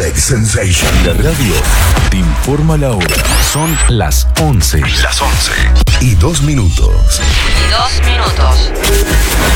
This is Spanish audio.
Sex Sensation. La radio te informa la hora. Son las 11. Las 11 y 2 minutos. Y 2 minutos.